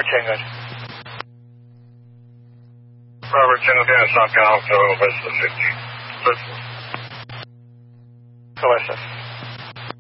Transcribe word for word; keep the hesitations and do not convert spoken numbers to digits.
Robert Tango. Robert Tango, South Carolina, West fifty. Listen. Go S S.